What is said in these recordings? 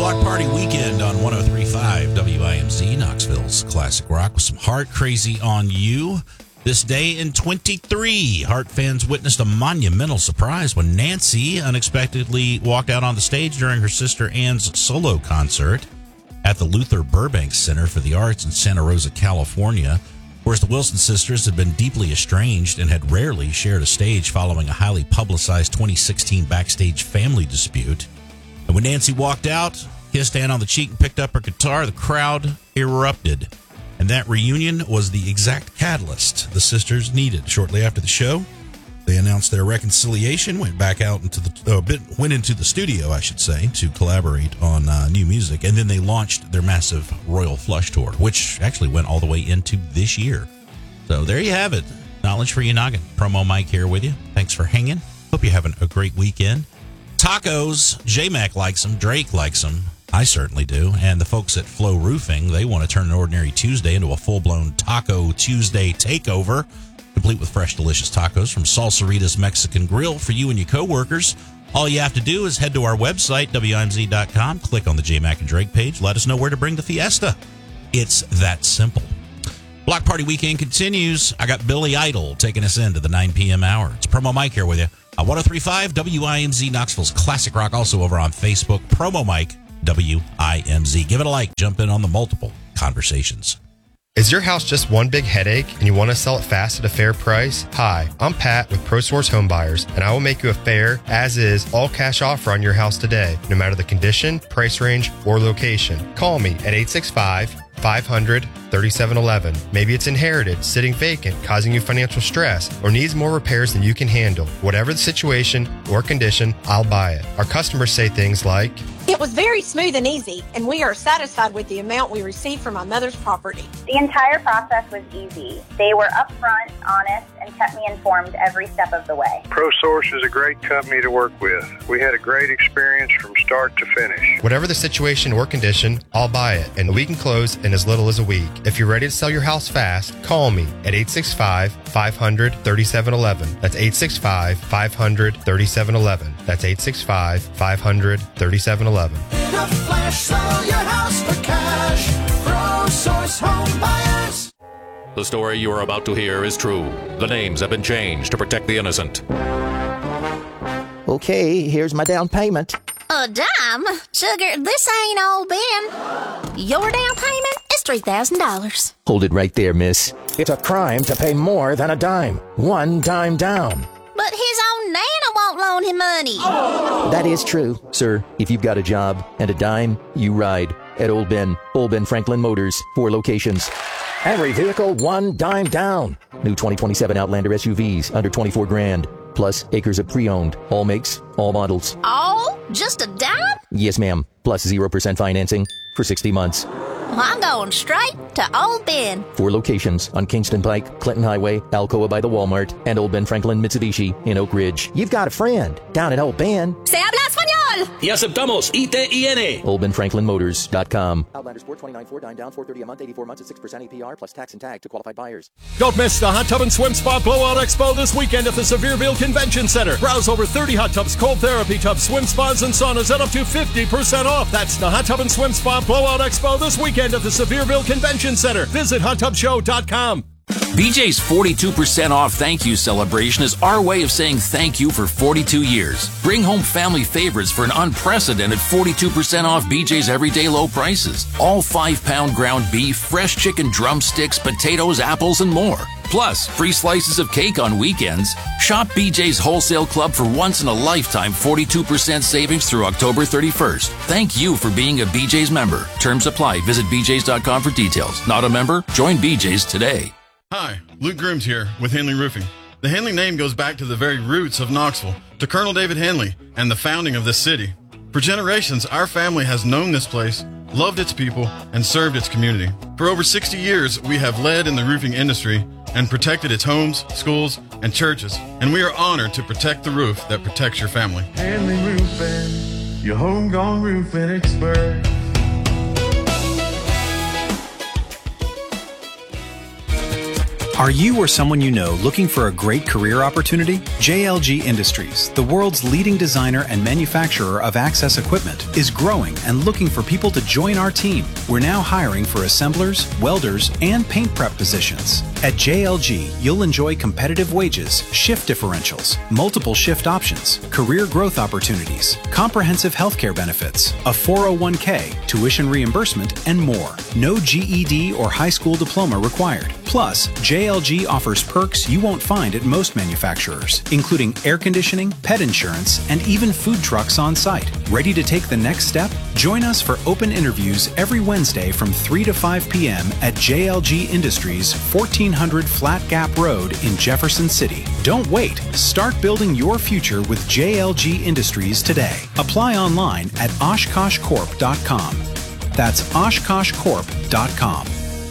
Block Party Weekend on 103.5 WIMZ, Knoxville's classic rock, with some Heart, Crazy on You. This day in 23, Heart fans witnessed a monumental surprise when Nancy unexpectedly walked out on the stage during her sister Ann's solo concert at the Luther Burbank Center for the Arts in Santa Rosa, California. Of course, the Wilson sisters had been deeply estranged and had rarely shared a stage following a highly publicized 2016 backstage family dispute. And when Nancy walked out, kissed Ann on the cheek, and picked up her guitar, the crowd erupted. And that reunion was the exact catalyst the sisters needed. Shortly after the show, they announced their reconciliation, went back out into the studio, I should say, to collaborate on new music, and then they launched their massive Royal Flush tour, which actually went all the way into this year. So there you have it. Knowledge for your noggin. Promo Mike here with you. Thanks for hanging. Hope you're having a great weekend. Tacos, J-Mac likes them, Drake likes them. I certainly do. And the folks at Flow Roofing, they want to turn an ordinary Tuesday into a full-blown Taco Tuesday takeover, complete with fresh, delicious tacos from Salsaritas Mexican Grill for you and your coworkers. All you have to do is head to our website, WIMZ.com, click on the J-Mac and Drake page, let us know where to bring the fiesta. It's that simple. Block Party Weekend continues. I got Billy Idol taking us into the 9 p.m. hour. It's Promo Mike here with you. 103.5 WIMZ, Knoxville's classic rock, also over on Facebook. Promo Mike, WIMZ. Give it a like. Jump in on the multiple conversations. Is your house just one big headache and you want to sell it fast at a fair price? Hi, I'm Pat with ProSource Home Buyers, and I will make you a fair, as-is, all-cash offer on your house today, no matter the condition, price range, or location. Call me at 865-500-3711. Maybe it's inherited, sitting vacant, causing you financial stress, or needs more repairs than you can handle. Whatever the situation or condition, I'll buy it. Our customers say things like, "It was very smooth and easy, and we are satisfied with the amount we received from my mother's property." The entire process was easy. They were upfront, honest, and kept me informed every step of the way. ProSource is a great company to work with. We had a great experience from start to finish. Whatever the situation or condition, I'll buy it, and we can close in as little as a week. If you're ready to sell your house fast, call me at 865-500-3711. That's 865-500-3711. That's 865-500-3711. In a flash, sell your house for cash. ProSource Home Buyers. The story you are about to hear is true. The names have been changed to protect the innocent. Okay, here's my down payment. A dime? Sugar, this ain't all Ben. Your down payment is $3,000. Hold it right there, miss. It's a crime to pay more than a dime. One dime down. But his own Nana won't loan him money. That is true. Sir, if you've got a job and a dime, you ride at Old Ben Franklin Motors, 4 locations. Every vehicle, one dime down. New 2027 Outlander SUVs under 24 grand. Plus acres of pre-owned. All makes, all models. Oh, just a dime? Yes, ma'am. Plus 0% financing for 60 months. Well, I'm going straight to Old Ben. 4 locations on Kingston Pike, Clinton Highway, Alcoa by the Walmart, and Old Ben Franklin Mitsubishi in Oak Ridge. You've got a friend down at Old Ben. Se habla español. Y aceptamos ITIN. OldBenFranklinMotors.com. Outlander Sport 29 4 dime down $430 a month, 84 months at 6% APR plus tax and tag to qualified buyers. Don't miss the Hot Tub and Swim Spa Blowout Expo this weekend at the Sevierville Convention Center. Browse over 30 hot tubs, cold therapy tubs, swim spas, and saunas at up to 50% off. That's the Hot Tub and Swim Spa Blowout Expo this weekend at the Sevierville Convention Center. Visit hottubshow.com. BJ's 42% off thank you celebration is our way of saying thank you for 42 years. Bring home family favorites for an unprecedented 42% off BJ's everyday low prices. All 5-pound ground beef, fresh chicken drumsticks, potatoes, apples, and more. Plus, free slices of cake on weekends. Shop BJ's Wholesale Club for once-in-a-lifetime 42% savings through October 31st. Thank you for being a BJ's member. Terms apply. Visit bjs.com for details. Not a member? Join BJ's today. Hi, Luke Grooms here with Henley Roofing. The Henley name goes back to the very roots of Knoxville, to Colonel David Henley and the founding of this city. For generations, our family has known this place, loved its people, and served its community. For over 60 years, we have led in the roofing industry and protected its homes, schools, and churches. And we are honored to protect the roof that protects your family. Henley Roofing, your homegrown roofing expert. Are you or someone you know looking for a great career opportunity? JLG Industries, the world's leading designer and manufacturer of access equipment, is growing and looking for people to join our team. We're now hiring for assemblers, welders, and paint prep positions. At JLG, you'll enjoy competitive wages, shift differentials, multiple shift options, career growth opportunities, comprehensive healthcare benefits, a 401k, tuition reimbursement, and more. No GED or high school diploma required. Plus, JLG offers perks you won't find at most manufacturers, including air conditioning, pet insurance, and even food trucks on site. Ready to take the next step? Join us for open interviews every Wednesday from 3 to 5 p.m. at JLG Industries, 1400 Flat Gap Road in Jefferson City. Don't wait. Start building your future with JLG Industries today. Apply online at OshkoshCorp.com. That's OshkoshCorp.com.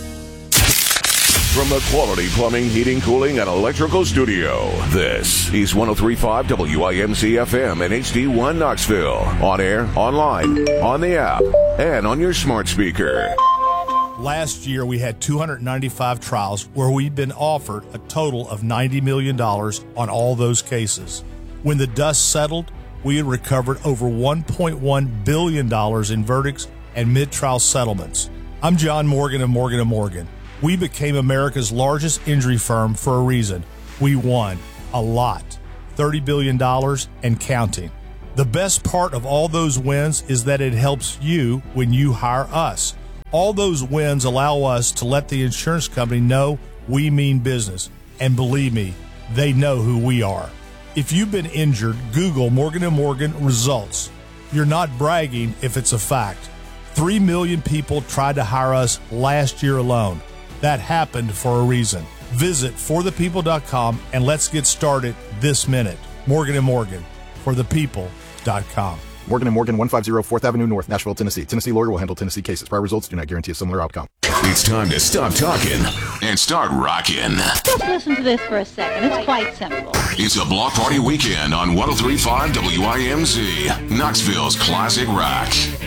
From the Quality Plumbing, Heating, Cooling, and Electrical Studio, this is 103.5 WIMC FM and HD1 Knoxville. On air, online, on the app, and on your smart speaker. Last year, we had 295 trials where we'd been offered a total of $90 million on all those cases. When the dust settled, we had recovered over $1.1 billion in verdicts and mid-trial settlements. I'm John Morgan of Morgan & Morgan. We became America's largest injury firm for a reason. We won a lot, $30 billion and counting. The best part of all those wins is that it helps you when you hire us. All those wins allow us to let the insurance company know we mean business. And believe me, they know who we are. If you've been injured, Google Morgan & Morgan results. You're not bragging if it's a fact. 3 million people tried to hire us last year alone. That happened for a reason. Visit forthepeople.com and let's get started this minute. Morgan & Morgan, forthepeople.com. Morgan & Morgan, 150 4th Avenue North, Nashville, Tennessee. Tennessee lawyer will handle Tennessee cases. Prior results do not guarantee a similar outcome. It's time to stop talking and start rocking. Just listen to this for a second. It's quite simple. It's a block party weekend on 103.5 WIMZ, Knoxville's classic rock.